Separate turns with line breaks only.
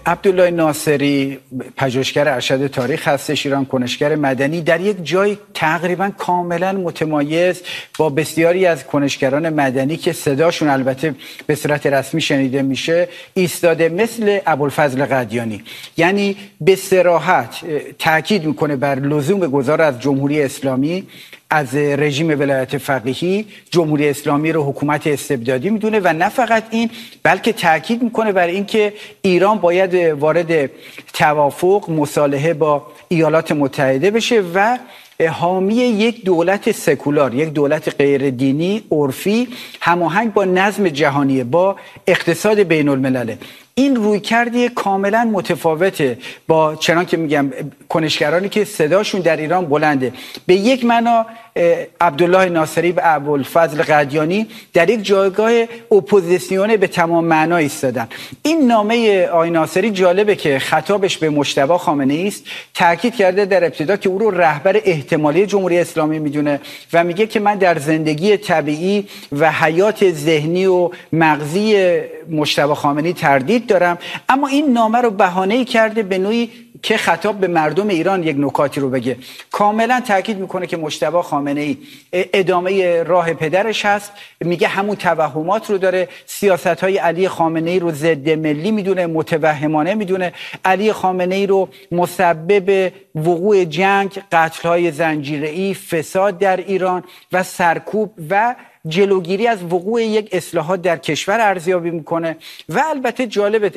عبدالله ناصری پژوهشگر ارشد تاریخ هستش، ایران کنشگر مدنی، در یک جای تقریبا کاملا متمایز با بسیاری از کنشگران مدنی که صداشون البته به صورت رسمی شنیده میشه ایستاده، مثل ابوالفضل قدیانی. یعنی به صراحت تاکید میکنه بر لزوم گذار از جمهوری اسلامی، از رژیم ولایت فقیهی. جمهوری اسلامی رو حکومت استبدادی میدونه و نه فقط این، بلکه تاکید میکنه بر اینکه ایران باید وارد توافق، مصالحه با ایالات متحده بشه و حامی یک دولت سکولار، یک دولت غیر دینی عرفی هماهنگ با نظم جهانی، با اقتصاد بین الملله. این رویکردی کاملا متفاوته با چنان که میگم کنشگرانی که صداشون در ایران بلنده. به یک معنا عبدالله ناصری و ابوالفضل قدیانی در یک جایگاه اپوزیسیون به تمام معنا ایستادن. این نامه آقای ناصری جالبه که خطابش به مجتبی خامنه‌ای است. تاکید کرده در ابتدا که او رو رهبر احتمالی جمهوری اسلامی میدونه و میگه که من در زندگی طبیعی و حیات ذهنی و مغزی مجتبی خامنه‌ای تردید دارم، اما این نامه رو بهانه‌ای کرده به نوعی که خطاب به مردم ایران یک نکاتی رو بگه. کاملا تاکید میکنه که مجتبی خامنه‌ای ادامه راه پدرش هست، میگه همون توهمات رو داره، سیاست‌های علی خامنه‌ای رو ضد ملی میدونه، متوهمانه میدونه، علی خامنه‌ای رو مسبب وقوع جنگ، قتل‌های زنجیره‌ای، فساد در ایران و سرکوب و جلوگیری از وقوع یک اصلاحات در کشور ارزیابی میکنه. و البته جالبه